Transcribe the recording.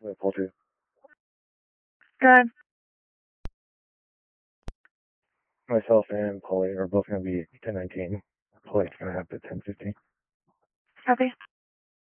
Pull 2. Good. Myself and Polly are both going to be 1019. Polly's going to have to 1050. Copy.